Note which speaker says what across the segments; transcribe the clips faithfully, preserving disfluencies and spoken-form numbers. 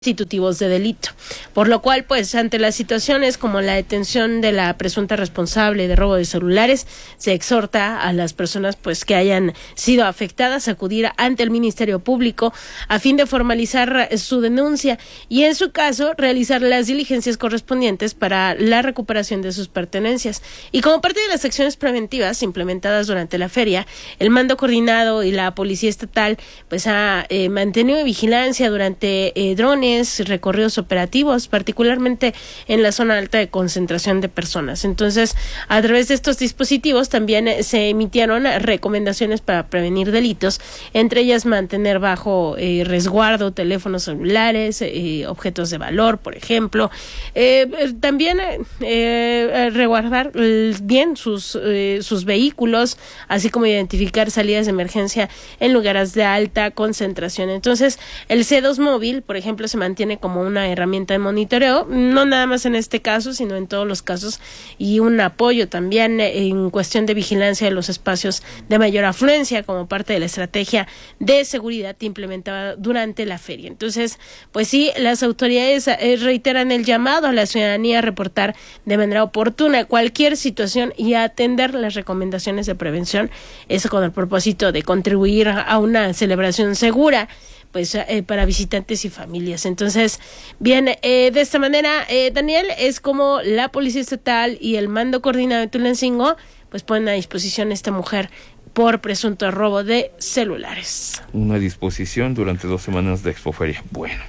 Speaker 1: constitutivos de delito, por lo cual, pues, ante las situaciones como la detención de la presunta responsable de robo de celulares, se exhorta a las personas, pues, que hayan sido afectadas a acudir ante el Ministerio Público a fin de formalizar su denuncia y, en su caso, realizar las diligencias correspondientes para la recuperación de sus pertenencias. Y como parte de las acciones preventivas implementadas durante la feria, el Mando Coordinado y la Policía Estatal, pues, ha eh, mantenido vigilancia durante eh, drones, recorridos operativos, particularmente en la zona alta de concentración de personas. Entonces, a través de estos dispositivos también eh, se emitieron recomendaciones para prevenir delitos, entre ellas mantener bajo eh, resguardo teléfonos celulares, eh, objetos de valor, por ejemplo, eh, también eh, resguardar bien sus, eh, sus vehículos, así como identificar salidas de emergencia en lugares de alta concentración. Entonces, el C dos móvil, por ejemplo, se mantiene como una herramienta de monitoreo, no nada más en este caso, sino en todos los casos, y un apoyo también en cuestión de vigilancia de los espacios de mayor afluencia como parte de la estrategia de seguridad implementada durante la feria. Entonces, pues sí, las autoridades reiteran el llamado a la ciudadanía a reportar de manera oportuna cualquier situación y a atender las recomendaciones de prevención, eso con el propósito de contribuir a una celebración segura, pues eh, para visitantes y familias. Entonces, bien, eh, de esta manera, eh, Daniel, es como la Policía Estatal y el Mando Coordinado de Tulancingo pues ponen a disposición a esta mujer por presunto robo de celulares.
Speaker 2: Una disposición durante dos semanas de Expoferia. Bueno,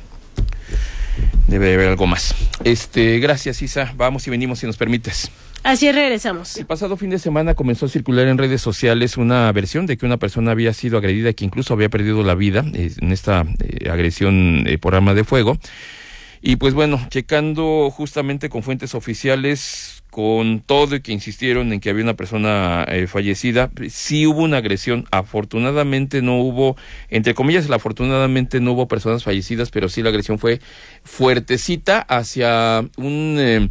Speaker 2: debe de haber algo más. Este, gracias, Isa. Vamos y venimos si nos permites.
Speaker 1: Así es, regresamos.
Speaker 2: El pasado fin de semana comenzó a circular en redes sociales una versión de que una persona había sido agredida, que incluso había perdido la vida eh, en esta eh, agresión eh, por arma de fuego. Y pues bueno, checando justamente con fuentes oficiales, con todo y que insistieron en que había una persona eh, fallecida, sí hubo una agresión. Afortunadamente no hubo, entre comillas, afortunadamente no hubo personas fallecidas, pero sí la agresión fue fuertecita hacia un... Eh,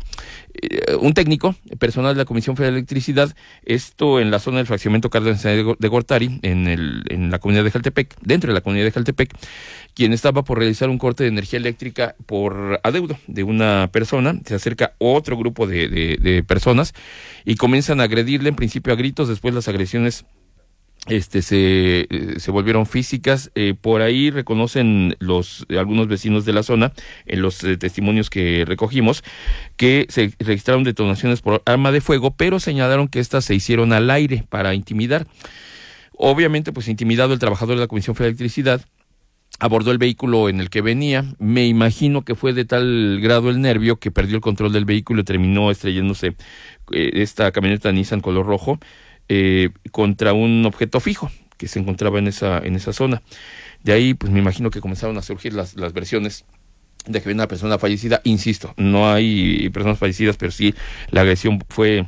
Speaker 2: un técnico personal de la Comisión Federal de Electricidad, esto en la zona del fraccionamiento Cárdenas de Gortari, en el en la comunidad de Jaltepec, dentro de la comunidad de Jaltepec, quien estaba por realizar un corte de energía eléctrica por adeudo de una persona. Se acerca otro grupo de, de, de personas y comienzan a agredirle, en principio a gritos, después las agresiones Este se se volvieron físicas. Eh, por ahí reconocen los algunos vecinos de la zona, en los eh, testimonios que recogimos, que se registraron detonaciones por arma de fuego, pero señalaron que estas se hicieron al aire para intimidar. Obviamente, pues intimidado, el trabajador de la Comisión Federal de Electricidad abordó el vehículo en el que venía. Me imagino que fue de tal grado el nervio que perdió el control del vehículo y terminó estrellándose eh, esta camioneta Nissan color rojo Eh, contra un objeto fijo que se encontraba en esa en esa zona. De ahí, pues me imagino que comenzaron a surgir las, las versiones de que había una persona fallecida. Insisto, no hay personas fallecidas, pero sí la agresión fue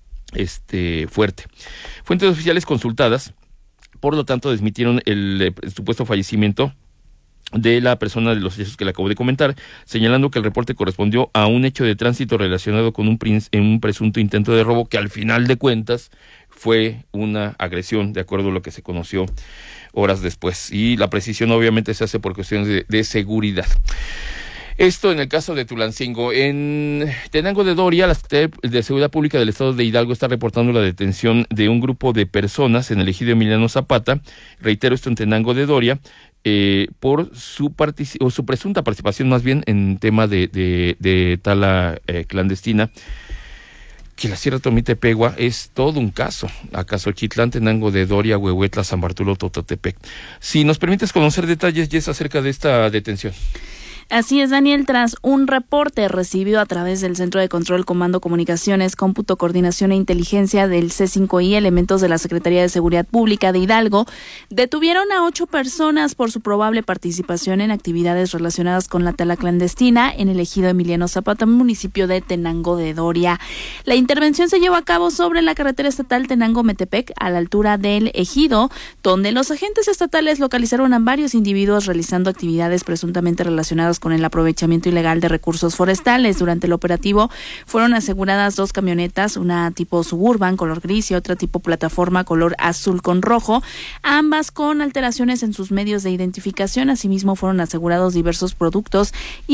Speaker 2: este fuerte. Fuentes oficiales consultadas, por lo tanto, desmitieron el, el supuesto fallecimiento de la persona de los hechos que le acabo de comentar, señalando que el reporte correspondió a un hecho de tránsito relacionado con un, prin- un presunto intento de robo que al final de cuentas fue una agresión, de acuerdo a lo que se conoció horas después. Y la precisión obviamente se hace por cuestiones de, de seguridad. Esto en el caso de Tulancingo. En Tenango de Doria, la Secretaría de Seguridad Pública del Estado de Hidalgo está reportando la detención de un grupo de personas en el ejido Emiliano Zapata, reitero esto en Tenango de Doria, eh, por su partici- o su presunta participación más bien en tema de, de, de tala eh, clandestina, que la Sierra Tomitepegua es todo un caso. Acasochitlán, Tenango de Doria, Huehuetla, San Bartolo, Tototepec. Si nos permites conocer detalles, Jess, acerca de esta detención.
Speaker 3: Así es, Daniel, tras un reporte recibido a través del Centro de Control, Comando, Comunicaciones, Cómputo, Coordinación e Inteligencia del C cinco I, elementos de la Secretaría de Seguridad Pública de Hidalgo detuvieron a ocho personas por su probable participación en actividades relacionadas con la tala clandestina en el ejido Emiliano Zapata, municipio de Tenango de Doria. La intervención se llevó a cabo sobre la carretera estatal Tenango-Metepec, a la altura del ejido, donde los agentes estatales localizaron a varios individuos realizando actividades presuntamente relacionadas relacionadas con el aprovechamiento ilegal de recursos forestales. Durante el operativo fueron aseguradas dos camionetas, una tipo Suburban color gris y otra tipo plataforma color azul con rojo, ambas con alteraciones en sus medios de identificación. Asimismo fueron asegurados diversos productos y